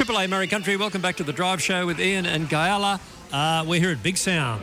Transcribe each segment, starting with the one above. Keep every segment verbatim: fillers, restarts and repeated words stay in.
Triple A Murray Country, welcome back to the Drive Show with Ian and Gayala. Uh, we're here at Big Sound,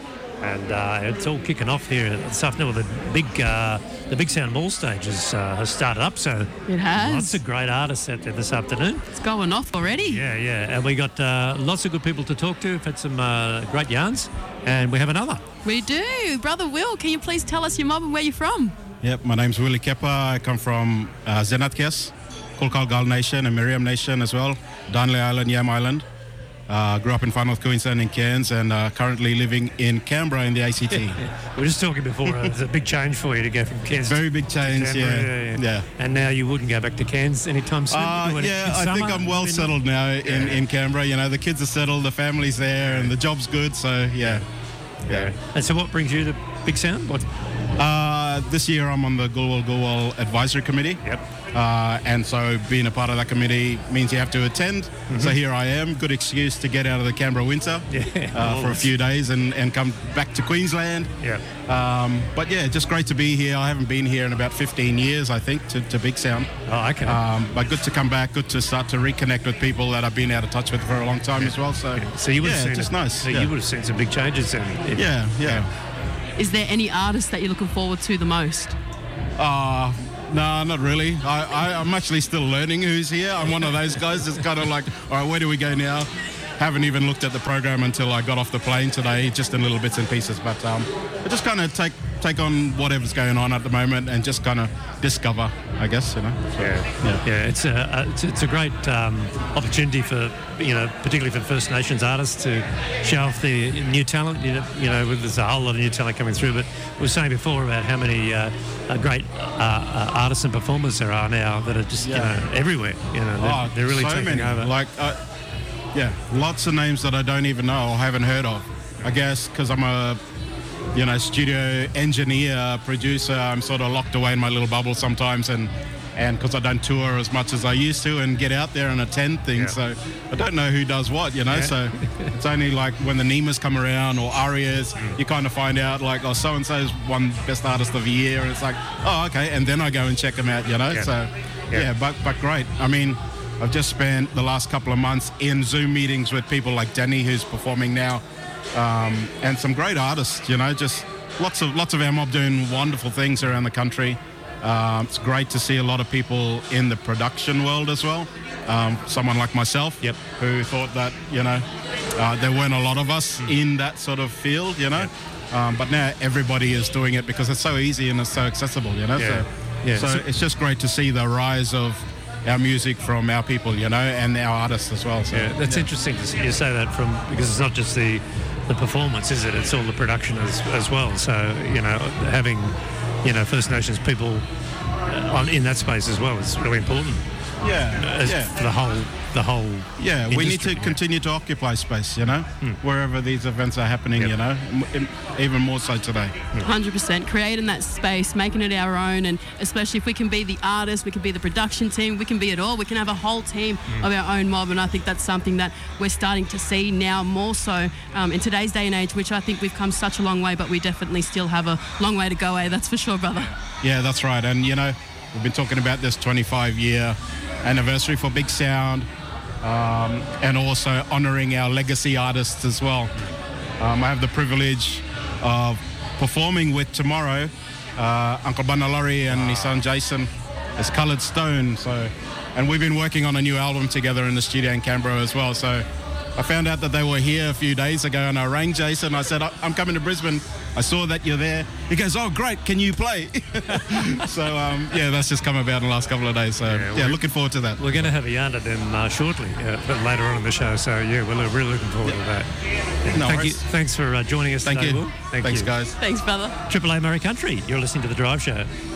and uh, it's all kicking off here this afternoon. The big, uh, the Big Sound Mall stage has, uh, has started up, so it has. Lots of great artists out there this afternoon. It's going off already. Yeah, yeah, and we got uh, lots of good people to talk to. We've had some uh, great yarns, and we have another. We do, brother Will. Can you please tell us your mob and where you're from? Yep, my name's Willie Kepa. I come from uh, Zenatkes, Kulkalgal Nation and Miriam Nation as well, Darnley Island, Yam Island. Uh, grew up in Far North Queensland in Cairns and uh, currently living in Canberra in the A C T. We were just talking before, uh, it's a big change for you to go from Cairns. Very big change, to yeah. yeah, yeah. yeah. And now you wouldn't go back to Cairns anytime soon? Uh, yeah, I summer, think I'm well settled now in, yeah. in Canberra. You know, the kids are settled, the family's there, and the job's good, so yeah. Yeah. yeah. And so what brings you to Big Sound? What? Uh, this year I'm on the Gulwal Gulwal Advisory Committee. Yep. Uh, and so being a part of that committee means you have to attend. Mm-hmm. So here I am, good excuse to get out of the Canberra winter yeah, uh, for a few days and, and come back to Queensland. Yeah. Um, but yeah, just great to be here. I haven't been here in about fifteen years, I think, to, to Big Sound. Oh, okay. Um, but good to come back, good to start to reconnect with people that I've been out of touch with for a long time yeah. as well. So, yeah. so you would yeah, have seen just it, nice. So yeah. you would have seen some big changes. In, in, yeah, yeah. yeah. Is there any artist that you're looking forward to the most? Uh, no, not really. I, I, I'm actually still learning who's here. I'm one of those guys that's kind of like, all right, where do we go now? Haven't even looked at the program until I got off the plane today, just in little bits and pieces. But um, I just kind of take take on whatever's going on at the moment and just kind of discover, I guess, you know. So, yeah, yeah, yeah. It's a it's, it's a great um, opportunity for you know, particularly for First Nations artists to show off their new talent. You know, you know, there's a whole lot of new talent coming through. But we were saying before about how many uh, uh, great uh, uh, artists and performers there are now that are just yeah. you know everywhere. You know, they're, oh, they're really so taking many. over. Like. Uh, Yeah, lots of names that I don't even know or haven't heard of. I guess because I'm a, you know, studio engineer, producer, I'm sort of locked away in my little bubble sometimes, and and because I don't tour as much as I used to and get out there and attend things, yeah. so I don't know who does what, you know. Yeah. So it's only like when the Nemas come around or Arias, mm. you kind of find out like, oh, so and so's won Best Artist of the Year, and it's like, oh, okay, and then I go and check them out, you know. Yeah. So yeah. yeah, but but great. I mean. I've just spent the last couple of months in Zoom meetings with people like Danny, who's performing now, um, and some great artists, you know, just lots of lots of our mob doing wonderful things around the country. Um, it's great to see a lot of people in the production world as well. Um, someone like myself, yep. who thought that, you know, uh, there weren't a lot of us mm. in that sort of field, you know. Yep. Um, but now everybody is doing it because it's so easy and it's so accessible, you know. Yeah. So, yeah. so, so it's just great to see the rise of our music from our people, you know, and our artists as well. So, yeah, that's yeah. interesting to see you say that from because it's not just the the performance, is it? It's all the production as as well. So you know, having you know First Nations people on in that space as well is really important. Yeah, as yeah. For the whole the whole. Yeah, industry. We need to continue to occupy space, you know, hmm. wherever these events are happening, yep. you know, in, even more so today. one hundred percent creating that space, making it our own, and especially if we can be the artist, we can be the production team, we can be it all. We can have a whole team mm. of our own mob, and I think that's something that we're starting to see now more so um, in today's day and age, which I think we've come such a long way, but we definitely still have a long way to go, eh? That's for sure, brother. Yeah, that's right. And, you know, we've been talking about this twenty-five year anniversary for Big Sound, um, and also honouring our legacy artists as well. Um, I have the privilege of performing with tomorrow uh, Uncle Banalari and his son Jason as Coloured Stone. So, and we've been working on a new album together in the studio in Canberra as well. So I found out that they were here a few days ago, and I rang Jason. I said, I'm coming to Brisbane. I saw that you're there. He goes, oh, great. Can you play? so, um, yeah, that's just come about in the last couple of days. So, yeah, yeah looking forward to that. We're going to have a yarn at them uh, shortly, uh, but later on in the show. So, yeah, we're really looking forward yeah. to that. Yeah. No Thank you. Thanks for uh, joining us Thank today, you. Will. Thank Thanks, you. guys. Thanks, brother. Triple A Murray Country. You're listening to The Drive Show.